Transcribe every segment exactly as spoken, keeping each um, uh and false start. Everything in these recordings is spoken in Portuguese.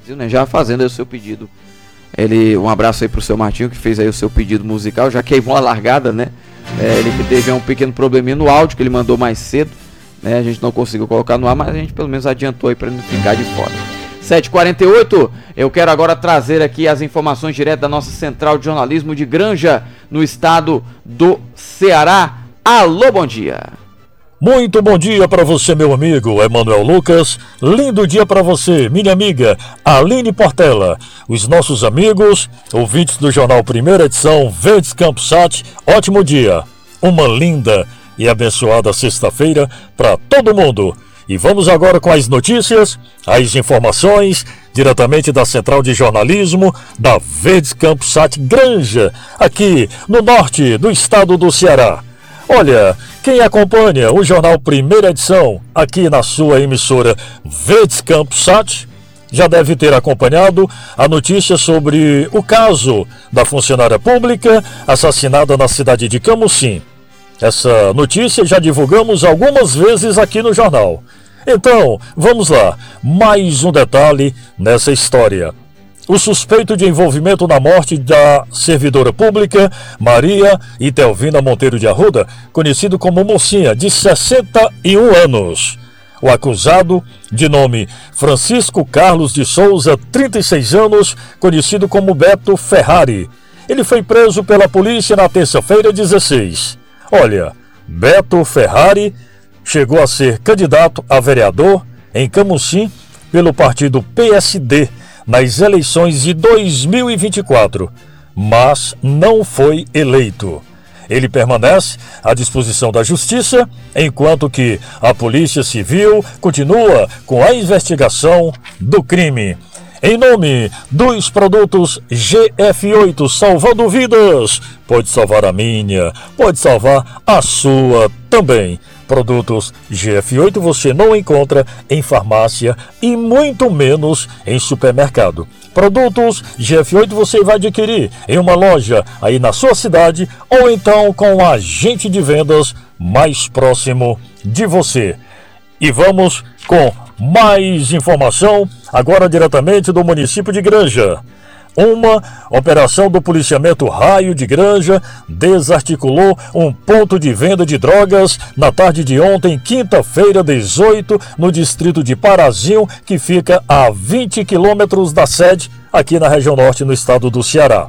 né? Já fazendo aí o seu pedido. Ele, um abraço aí pro seu Martinho, que fez aí o seu pedido musical, já queimou a largada, né? É, ele que teve um pequeno probleminha no áudio que ele mandou mais cedo, né? A gente não conseguiu colocar no ar, mas a gente pelo menos adiantou aí para não ficar de fora. sete e quarenta e oito, eu quero agora trazer aqui as informações direto da nossa central de jornalismo de Granja, no estado do Ceará. Alô, bom dia. Muito bom dia para você, meu amigo Emanuel Lucas. Lindo dia para você, minha amiga Aline Portela. Os nossos amigos, ouvintes do jornal Primeira Edição Verdes Campos Sat, ótimo dia. Uma linda e abençoada sexta-feira para todo mundo. E vamos agora com as notícias, as informações, diretamente da Central de Jornalismo da Verdes Campos Sat Granja, aqui no norte do estado do Ceará. Olha, quem acompanha o jornal Primeira Edição aqui na sua emissora Verdes Campos Sat já deve ter acompanhado a notícia sobre o caso da funcionária pública assassinada na cidade de Camusim. Essa notícia já divulgamos algumas vezes aqui no jornal. Então, vamos lá, mais um detalhe nessa história. O suspeito de envolvimento na morte da servidora pública Maria Itelvina Monteiro de Arruda, conhecido como Mocinha, de sessenta e um anos. O acusado, de nome Francisco Carlos de Souza, trinta e seis anos, conhecido como Beto Ferrari. Ele foi preso pela polícia na terça-feira dezesseis. Olha, Beto Ferrari chegou a ser candidato a vereador em Camusim pelo partido P S D nas eleições de dois mil e vinte e quatro, mas não foi eleito. Ele permanece à disposição da Justiça, enquanto que a Polícia Civil continua com a investigação do crime. Em nome dos produtos G F oito, salvando vidas, pode salvar a minha, pode salvar a sua também. Produtos G F oito você não encontra em farmácia e muito menos em supermercado. Produtos G F oito você vai adquirir em uma loja aí na sua cidade ou então com um agente de vendas mais próximo de você. E vamos com mais informação agora diretamente do município de Granja. Uma operação do policiamento Raio de Granja desarticulou um ponto de venda de drogas na tarde de ontem, quinta-feira, dezoito, no distrito de Parazinho, que fica a vinte quilômetros da sede, aqui na região norte, no estado do Ceará.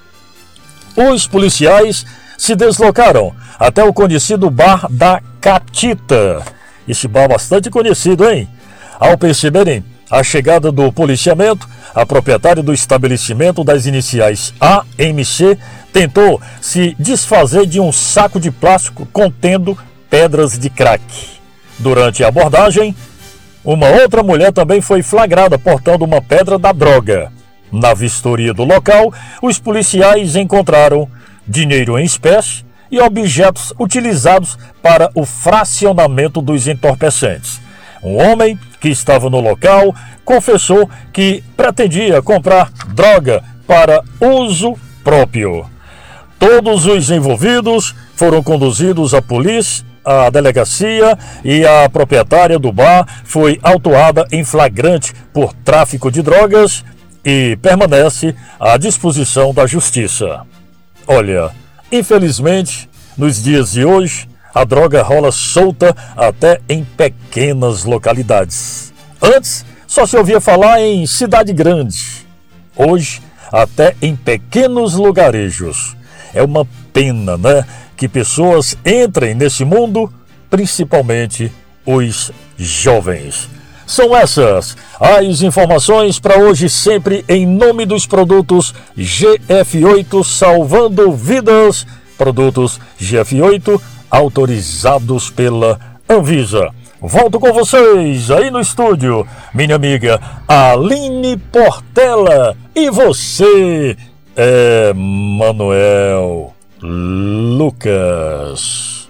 Os policiais se deslocaram até o conhecido Bar da Catita. Esse bar bastante conhecido, hein? Ao perceberem a chegada do policiamento, a proprietária do estabelecimento das iniciais A M C tentou se desfazer de um saco de plástico contendo pedras de crack. Durante a abordagem, uma outra mulher também foi flagrada portando uma pedra da droga. Na vistoria do local, os policiais encontraram dinheiro em espécie e objetos utilizados para o fracionamento dos entorpecentes. Um homem que estava no local confessou que pretendia comprar droga para uso próprio. Todos os envolvidos foram conduzidos à polícia, à delegacia, e a proprietária do bar foi autuada em flagrante por tráfico de drogas e permanece à disposição da justiça. Olha, infelizmente, nos dias de hoje, a droga rola solta até em pequenas localidades. Antes, só se ouvia falar em cidade grande. Hoje, até em pequenos lugarejos. É uma pena, né? Que pessoas entrem nesse mundo, principalmente os jovens. São essas as informações para hoje, sempre em nome dos produtos G F oito, salvando vidas. Produtos G F oito, autorizados pela Anvisa. Volto com vocês aí no estúdio, minha amiga Aline Portela. E você, é Manuel Lucas.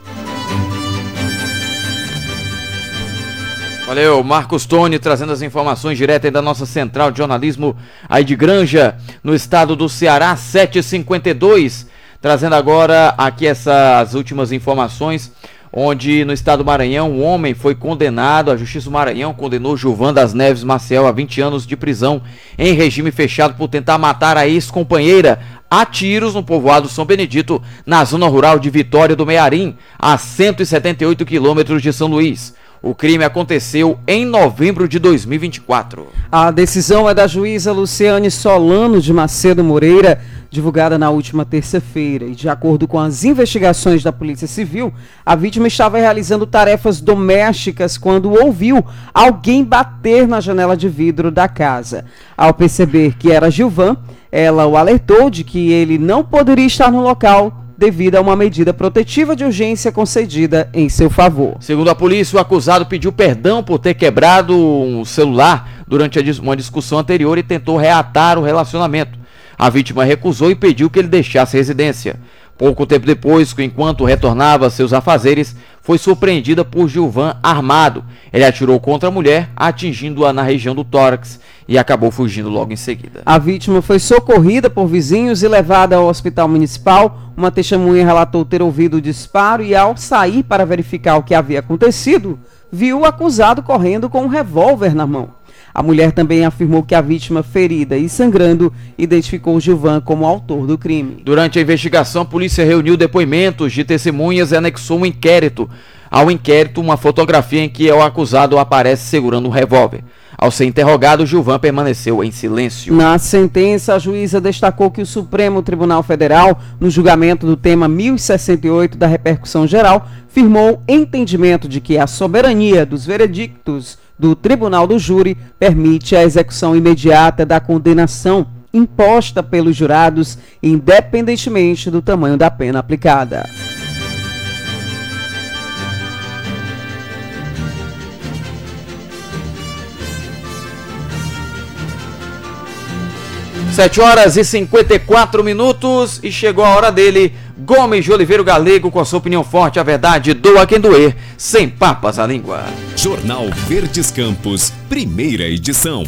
Valeu, Marcos Tony trazendo as informações diretas da nossa central de jornalismo aí de Granja, no estado do Ceará, sete e cinquenta e dois. Trazendo agora aqui essas últimas informações. onde no estado do Maranhão um homem foi condenado, a Justiça do Maranhão condenou Gilvan das Neves Maciel a vinte anos de prisão em regime fechado por tentar matar a ex-companheira a tiros no povoado São Benedito, na zona rural de Vitória do Mearim, a cento e setenta e oito quilômetros de São Luís. O crime aconteceu em novembro de dois mil e vinte e quatro. A decisão é da juíza Luciane Solano de Macedo Moreira, divulgada na última terça-feira. E de acordo com as investigações da Polícia Civil, a vítima estava realizando tarefas domésticas quando ouviu alguém bater na janela de vidro da casa. Ao perceber que era Gilvan, ela o alertou de que ele não poderia estar no local devido a uma medida protetiva de urgência concedida em seu favor. Segundo a polícia, o acusado pediu perdão por ter quebrado um celular durante uma discussão anterior e tentou reatar o relacionamento. A vítima recusou e pediu que ele deixasse a residência. Pouco tempo depois, enquanto retornava a seus afazeres, foi surpreendida por Gilvan armado. Ele atirou contra a mulher, atingindo-a na região do tórax e acabou fugindo logo em seguida. A vítima foi socorrida por vizinhos e levada ao hospital municipal. Uma testemunha relatou ter ouvido o disparo e, ao sair para verificar o que havia acontecido, viu o acusado correndo com um revólver na mão. A mulher também afirmou que a vítima, ferida e sangrando, identificou Gilvan como autor do crime. Durante a investigação, a polícia reuniu depoimentos de testemunhas e anexou um inquérito. Ao inquérito, uma fotografia em que o acusado aparece segurando um revólver. Ao ser interrogado, Gilvan permaneceu em silêncio. Na sentença, a juíza destacou que o Supremo Tribunal Federal, no julgamento do tema mil e sessenta e oito da repercussão geral, firmou entendimento de que a soberania dos veredictos do Tribunal do Júri permite a execução imediata da condenação imposta pelos jurados, independentemente do tamanho da pena aplicada. sete horas e cinquenta e quatro minutos e chegou a hora dele, Gomes de Oliveira Galego, com a sua opinião forte, a verdade, doa quem doer, sem papas à língua. Jornal Verdes Campos, primeira edição.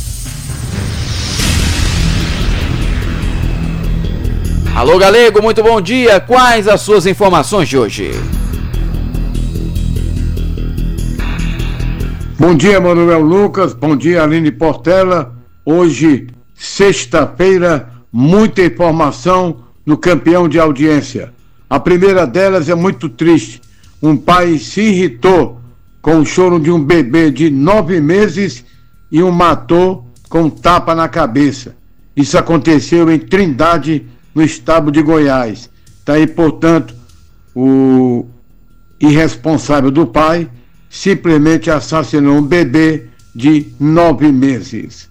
Alô Galego, muito bom dia, quais as suas informações de hoje? Bom dia, Manuel Lucas, bom dia, Aline Portela. Hoje, sexta-feira, muita informação no campeão de audiência. A primeira delas é muito triste. Um pai se irritou com o choro de um bebê de nove meses e o matou com um tapa na cabeça. Isso aconteceu em Trindade, no estado de Goiás. Daí, portanto, o irresponsável do pai simplesmente assassinou um bebê de nove meses.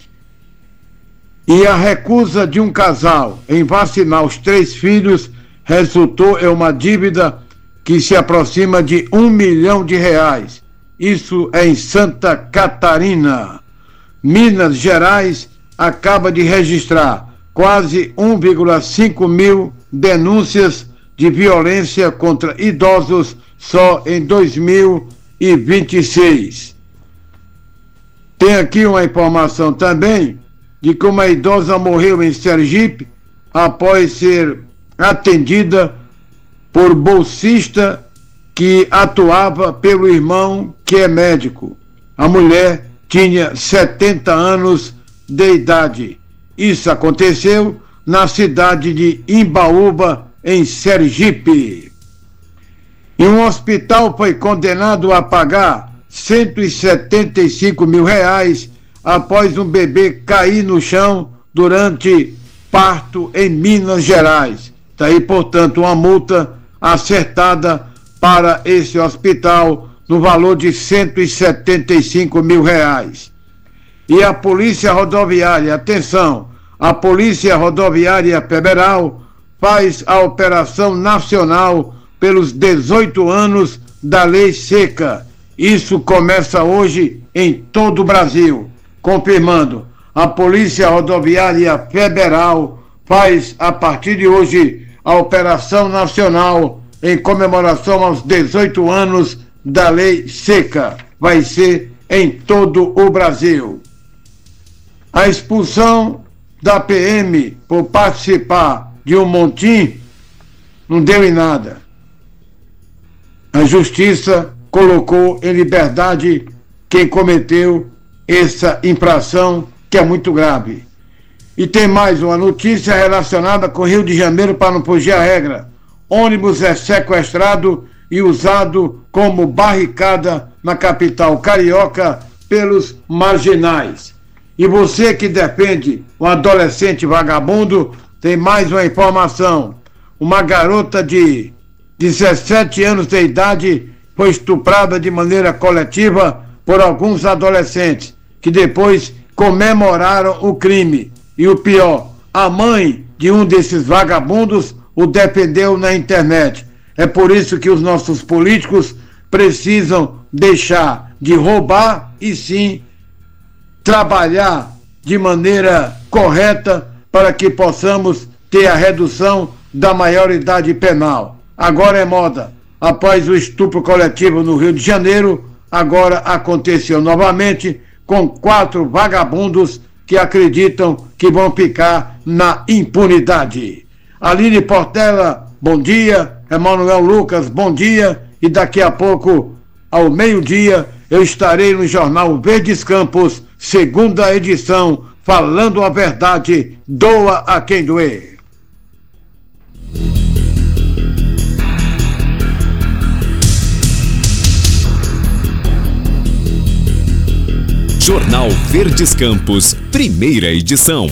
E a recusa de um casal em vacinar os três filhos resultou em uma dívida que se aproxima de um milhão de reais. Isso é em Santa Catarina. Minas Gerais acaba de registrar quase um vírgula cinco mil denúncias de violência contra idosos só em dois mil e vinte e seis. Tem aqui uma informação também de que uma idosa morreu em Sergipe após ser atendida por bolsista que atuava pelo irmão, que é médico. A mulher tinha setenta anos de idade. Isso aconteceu na cidade de Imbaúba, em Sergipe. E um hospital foi condenado a pagar cento e setenta e cinco mil reais após um bebê cair no chão durante parto em Minas Gerais. Daí, portanto, uma multa acertada para esse hospital no valor de cento e setenta e cinco mil reais. E a Polícia Rodoviária, atenção, a Polícia Rodoviária Federal faz a operação nacional pelos dezoito anos da Lei Seca. Isso começa hoje em todo o Brasil. Confirmando, a Polícia Rodoviária Federal faz, a partir de hoje, a Operação Nacional em comemoração aos dezoito anos da Lei Seca. Vai ser em todo o Brasil. A expulsão da P M por participar de um motim não deu em nada. A justiça colocou em liberdade quem cometeu essa infração, que é muito grave. E tem mais uma notícia relacionada com o Rio de Janeiro para não fugir à regra. Ônibus é sequestrado e usado como barricada na capital carioca pelos marginais. E você que defende um adolescente vagabundo, tem mais uma informação. Uma garota de dezessete anos de idade foi estuprada de maneira coletiva por alguns adolescentes, que depois comemoraram o crime. E o pior, a mãe de um desses vagabundos o defendeu na internet. É por isso que os nossos políticos precisam deixar de roubar e sim trabalhar de maneira correta para que possamos ter a redução da maioridade penal. Agora é moda. Após o estupro coletivo no Rio de Janeiro, agora aconteceu novamente com quatro vagabundos que acreditam que vão ficar na impunidade. Aline Portela, bom dia. Emanuel Lucas, bom dia. E daqui a pouco, ao meio-dia, eu estarei no Jornal Verdes Campos, segunda edição, falando a verdade, doa a quem doer. Jornal Verdes Campos, primeira edição.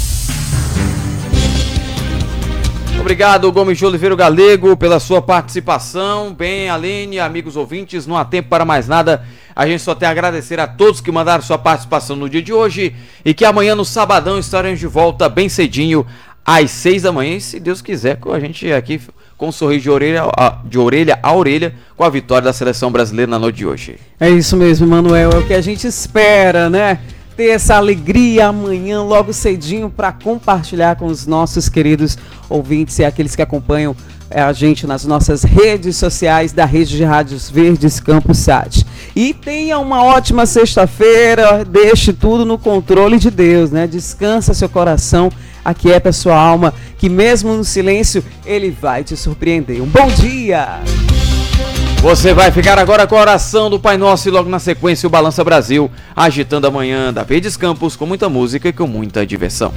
Obrigado, Gomes de Oliveira Galego, pela sua participação. Bem, Aline, amigos ouvintes, não há tempo para mais nada. A gente só tem a agradecer a todos que mandaram sua participação no dia de hoje e que amanhã, no sabadão, estaremos de volta bem cedinho, às seis da manhã. E se Deus quiser, com a gente aqui com um sorriso de orelha, a, de orelha a orelha com a vitória da seleção brasileira na noite de hoje. É isso mesmo, Manuel, é o que a gente espera, né? Ter essa alegria amanhã, logo cedinho, para compartilhar com os nossos queridos ouvintes e aqueles que acompanham é, a gente nas nossas redes sociais da Rede de Rádios Verdes Campos Sat. E tenha uma ótima sexta-feira, deixe tudo no controle de Deus, né? Descansa seu coração, aquieta a sua alma, que mesmo no silêncio, Ele vai te surpreender. Um bom dia! Você vai ficar agora com a oração do Pai Nosso e logo na sequência o Balança Brasil, agitando a manhã da Verdes Campos com muita música e com muita diversão.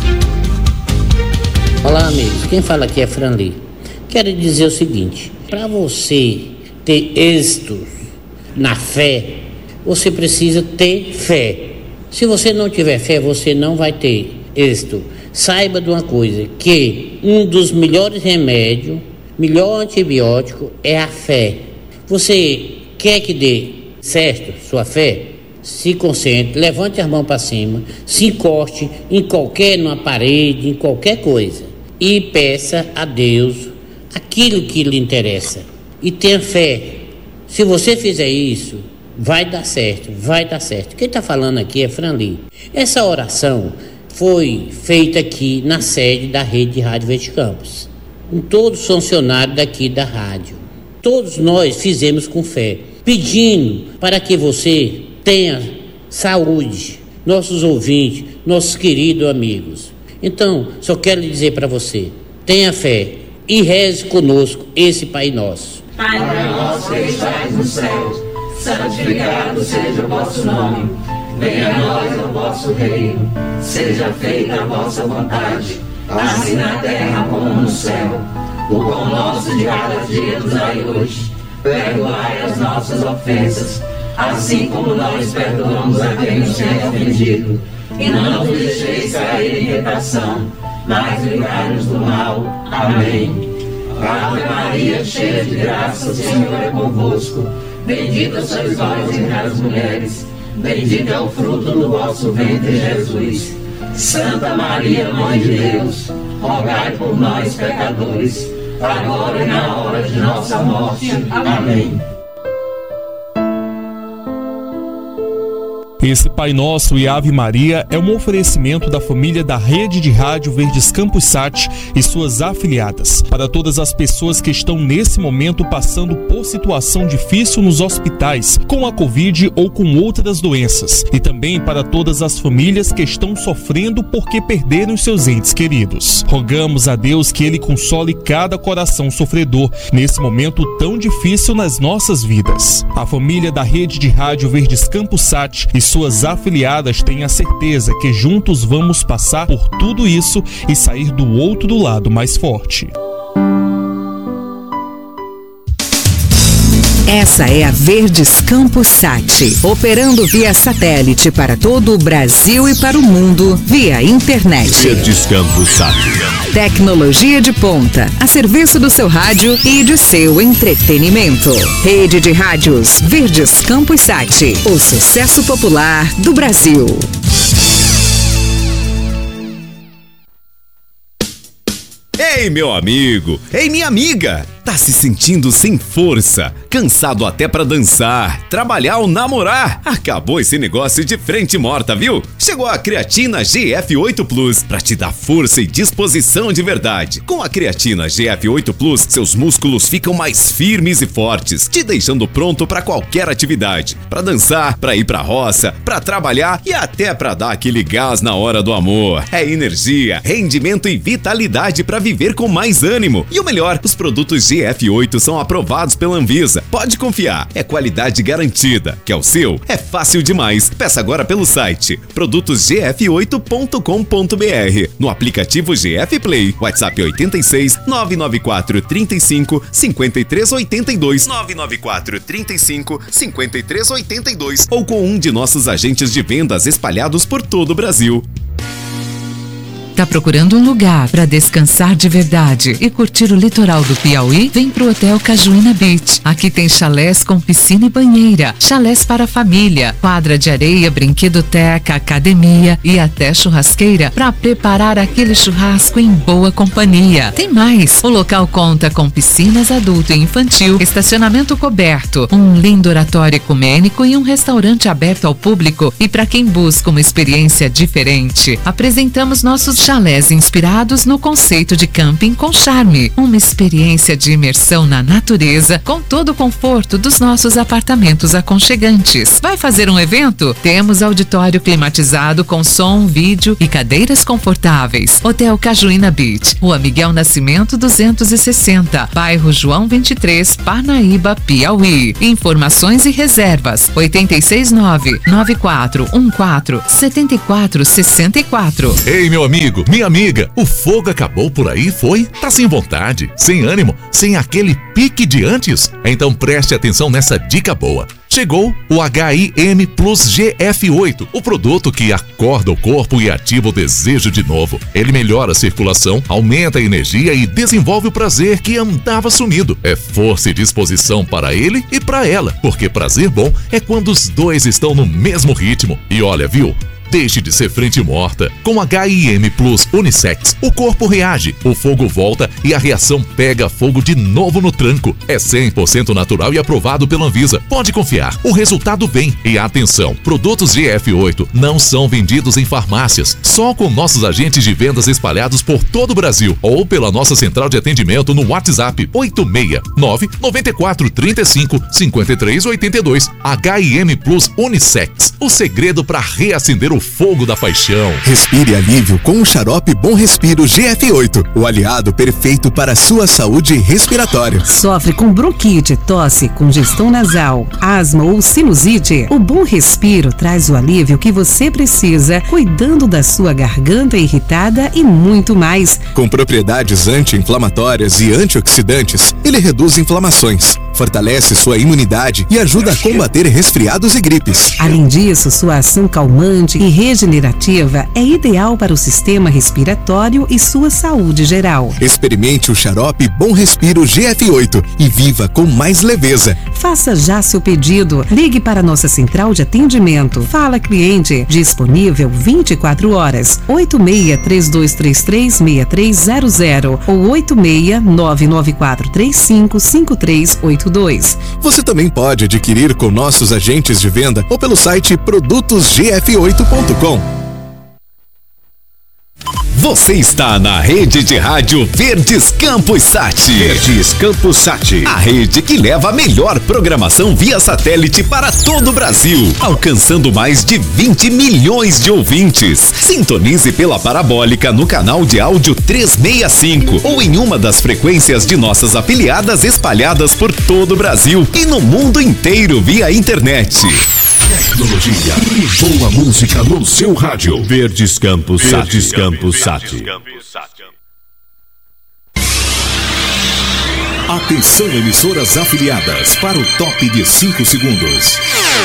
Olá, amigos. Quem fala aqui é Franli. Quero dizer o seguinte, para você ter êxito na fé, você precisa ter fé. Se você não tiver fé, você não vai ter êxito. Saiba de uma coisa, que um dos melhores remédios, melhor antibiótico é a fé. Você quer que dê certo sua fé? Se concentre, levante as mãos para cima, se encoste em qualquer, numa parede, em qualquer coisa e peça a Deus aquilo que lhe interessa e tenha fé. Se você fizer isso, vai dar certo, vai dar certo. Quem está falando aqui é Franli. Essa oração foi feita aqui na sede da Rede de Rádio Verdes Campos, com todos os funcionários daqui da rádio. Todos nós fizemos com fé, pedindo para que você tenha saúde, nossos ouvintes, nossos queridos amigos. Então, só quero dizer para você, tenha fé e reze conosco esse Pai Nosso. Pai nosso que estais no céu, santificado seja o vosso nome. Venha a nós o vosso reino, seja feita a vossa vontade, assim na terra como no céu. O pão nosso de cada dia nos dai hoje, perdoai as nossas ofensas, assim como nós perdoamos a quem nos tem ofendido. E não nos deixeis cair em tentação, mas livrai-nos do mal. Amém. Ave Maria, cheia de graça, o Senhor é convosco. Bendita sois vós entre as mulheres, bendito é o fruto do vosso ventre, Jesus. Santa Maria, Mãe de Deus, rogai por nós, pecadores, agora e na hora de nossa morte. Amém. Esse Pai Nosso e Ave Maria é um oferecimento da família da Rede de Rádio Verdes Campos Sat e suas afiliadas, para todas as pessoas que estão nesse momento passando por situação difícil nos hospitais, com a Covid ou com outras doenças, e também para todas as famílias que estão sofrendo porque perderam seus entes queridos. Rogamos a Deus que Ele console cada coração sofredor nesse momento tão difícil nas nossas vidas. A família da Rede de Rádio Verdes Campos Sat e suas afiliadas têm a certeza que juntos vamos passar por tudo isso e sair do outro lado mais forte. Essa é a Verdes Campos Sat, operando via satélite para todo o Brasil e para o mundo via internet. Verdes Campos Sat. Tecnologia de ponta, a serviço do seu rádio e de seu entretenimento. Rede de Rádios Verdes Campos Sat, o sucesso popular do Brasil. Ei, meu amigo! Ei, minha amiga! Tá se sentindo sem força, cansado até pra dançar, trabalhar ou namorar? Acabou esse negócio de frente morta, viu? Chegou a Creatina G F oito Plus pra te dar força e disposição de verdade. Com a Creatina G F oito Plus, seus músculos ficam mais firmes e fortes, te deixando pronto pra qualquer atividade. Pra dançar, pra ir pra roça, pra trabalhar e até pra dar aquele gás na hora do amor. É energia, rendimento e vitalidade pra viver com mais ânimo. E o melhor, os produtos G F oito são aprovados pela Anvisa. Pode confiar, é qualidade garantida. Quer o seu? É fácil demais. Peça agora pelo site produtos g f oito ponto com ponto b r, no aplicativo G F Play, WhatsApp oito seis, nove nove quatro, três cinco, cinco três oito dois, nove nove quatro, três cinco, cinco três oito dois ou com um de nossos agentes de vendas espalhados por todo o Brasil. Tá procurando um lugar para descansar de verdade e curtir o litoral do Piauí? Vem pro Hotel Cajuína Beach. Aqui tem chalés com piscina e banheira, chalés para família, quadra de areia, brinquedoteca, academia e até churrasqueira para preparar aquele churrasco em boa companhia. Tem mais! O local conta com piscinas adulto e infantil, estacionamento coberto, um lindo oratório ecumênico e um restaurante aberto ao público. E para quem busca uma experiência diferente, apresentamos nossos chalés inspirados no conceito de camping com charme, uma experiência de imersão na natureza com todo o conforto dos nossos apartamentos aconchegantes. Vai fazer um evento? Temos auditório climatizado com som, vídeo e cadeiras confortáveis. Hotel Cajuína Beach, Rua Miguel Nascimento duzentos e sessenta, bairro João vinte e três, Parnaíba, Piauí. Informações e reservas oito seis nove, nove quatro um quatro, sete quatro seis quatro. Ei, meu amigo, minha amiga, o fogo acabou por aí, foi? Tá sem vontade, sem ânimo, sem aquele pique de antes? Então preste atenção nessa dica boa. Chegou o H I M Plus G F oito, o produto que acorda o corpo e ativa o desejo de novo. Ele melhora a circulação, aumenta a energia e desenvolve o prazer que andava sumido. É força e disposição para ele e para ela, porque prazer bom é quando os dois estão no mesmo ritmo. E olha, viu? Deixe de ser frente morta. Com H I M Plus Unissex, o corpo reage, o fogo volta e a reação pega fogo de novo no tranco. É cem por cento natural e aprovado pela Anvisa. Pode confiar, o resultado vem. E atenção, produtos G F oito não são vendidos em farmácias, só com nossos agentes de vendas espalhados por todo o Brasil ou pela nossa central de atendimento no WhatsApp oito seis nove, nove quatro três cinco, cinco três oito dois. H I M Plus Unissex, o segredo para reacender o fogo da paixão. Respire alívio com o xarope Bom Respiro G F oito, o aliado perfeito para a sua saúde respiratória. Sofre com bronquite, tosse, congestão nasal, asma ou sinusite? O Bom Respiro traz o alívio que você precisa, cuidando da sua garganta irritada e muito mais. Com propriedades anti-inflamatórias e antioxidantes, ele reduz inflamações, fortalece sua imunidade e ajuda a combater resfriados e gripes. Além disso, sua ação calmante e regenerativa é ideal para o sistema respiratório e sua saúde geral. Experimente o xarope Bom Respiro G F oito e viva com mais leveza. Faça já seu pedido. Ligue para nossa central de atendimento. Fala Cliente, disponível vinte e quatro horas. oito seis três dois três três seis três zero zero ou oito seis nove nove quatro três cinco cinco três oito dois. Você também pode adquirir com nossos agentes de venda ou pelo site produtos g f oito ponto com. Você está na rede de rádio Verdes Campos Sat. Verdes Campos Sat. A rede que leva a melhor programação via satélite para todo o Brasil, alcançando mais de vinte milhões de ouvintes. Sintonize pela parabólica no canal de áudio trezentos e sessenta e cinco ou em uma das frequências de nossas afiliadas espalhadas por todo o Brasil e no mundo inteiro via internet. Tecnologia e boa música no seu rádio. Verdes Campos Sat. Verdes Campos Sat. Atenção, emissoras afiliadas, para o top de cinco segundos.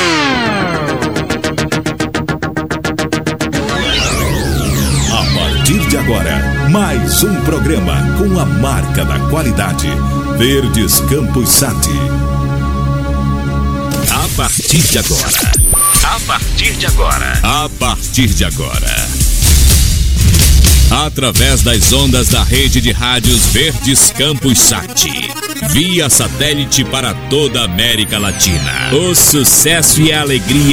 A partir de agora, mais um programa com a marca da qualidade. Verdes Campos Sat. A partir de agora. A partir de agora. A partir de agora. Através das ondas da rede de rádios Verdes Campos Sat. Via satélite para toda a América Latina. O sucesso e a alegria